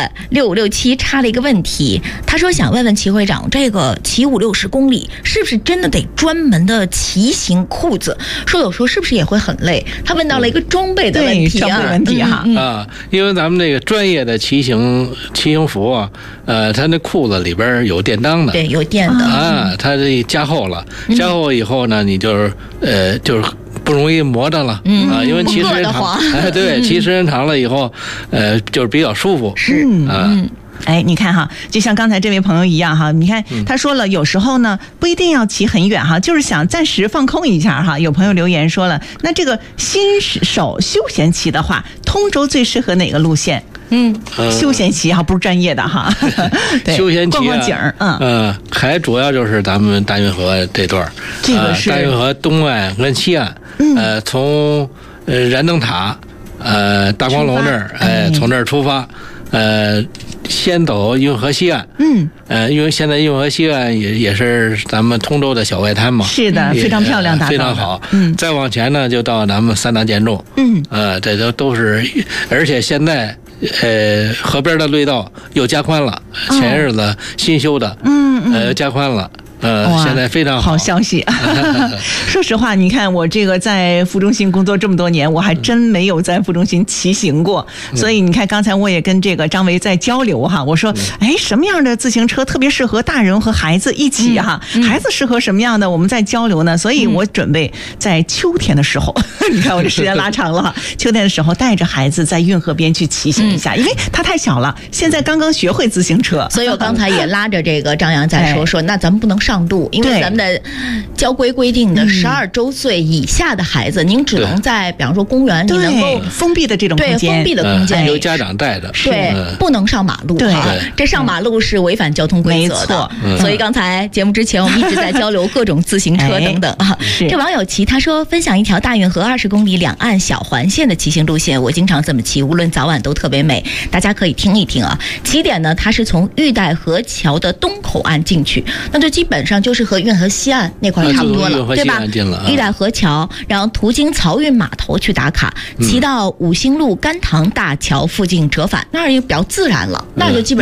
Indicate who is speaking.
Speaker 1: 6567插了一个问题，他说想问问齐会长，这个骑50-60公里是不是真的得专门的骑行裤子？说有时候是不是也会很累？他问到了一个装备的问题啊，
Speaker 2: 装备问题哈。
Speaker 3: 因为咱们这个专业的骑行服啊，它那裤子里边有电裆的，
Speaker 1: 对，有电的
Speaker 3: 啊，它这加厚了，加厚以后呢，你就是不容易磨着了，因为骑时间长，对，骑时间长了以后，就是比较舒服，
Speaker 1: 是
Speaker 2: 哎，你看哈，就像刚才这位朋友一样哈，你看他说了，有时候呢不一定要骑很远哈，就是想暂时放空一下哈。有朋友留言说了，那这个新手休闲骑的话，通州最适合哪个路线？休闲骑哈，不是专业的哈。对，
Speaker 3: 休闲骑
Speaker 2: 逛逛景儿，
Speaker 3: 还主要就是咱们大运河这段，
Speaker 2: 这个是
Speaker 3: 大运河东岸跟西岸，从燃灯塔，大光楼那儿，从这儿出发。先走运河西岸，因为现在运河西岸也是咱们通州的小外滩嘛，
Speaker 2: 是的，非常漂亮，
Speaker 3: 非常好。再往前呢，就到咱们三大建筑，这都是，而且现在河边的隧道又加宽了，前日子新修的，加宽了。现在非常
Speaker 2: 好消息。说实话，你看我这个在副中心工作这么多年，我还真没有在副中心骑行过。所以你看，刚才我也跟这个张维在交流哈，我说，什么样的自行车特别适合大人和孩子一起哈？孩子适合什么样的？我们在交流呢。所以我准备在秋天的时候，你看我这时间拉长了哈，秋天的时候带着孩子在运河边去骑行一下，因为他太小了，现在刚刚学会自行车。
Speaker 1: 所以我刚才也拉着这个张扬在说，那咱们不能上路，因为咱们的交规规定的12周岁以下的孩子，您只能在比方说公园，你能够
Speaker 2: 封闭的这种空间，
Speaker 1: 对，封闭的空间
Speaker 3: 由家长带着，
Speaker 1: 对，不能上马路，
Speaker 2: 对，
Speaker 1: 这上马路是违反交通规则的。所以刚才节目之前我们一直在交流各种自行车等等啊。这网友骑他说分享一条大运河20公里两岸小环线的骑行路线，我经常这么骑，无论早晚都特别美，大家可以听一听啊。起点呢，它是从玉带河桥的东口岸进去，那就基本上就是和运河西岸那块差不多了，对吧？玉带河桥，然后途经漕运码头去打卡，骑到5星路甘塘大桥附近折返，那儿也比较自然了，那就基本上